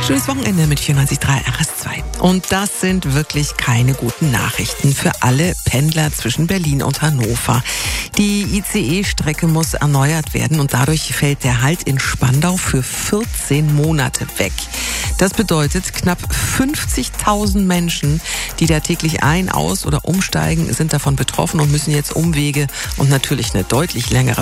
Schönes Wochenende mit 94.3 RS2. Und das sind wirklich keine guten Nachrichten für alle Pendler zwischen Berlin und Hannover. Die ICE-Strecke muss erneuert werden und dadurch fällt der Halt in Spandau für 14 Monate weg. Das bedeutet, knapp 50.000 Menschen, die da täglich ein-, aus- oder umsteigen, sind davon betroffen und müssen jetzt Umwege und natürlich eine deutlich längere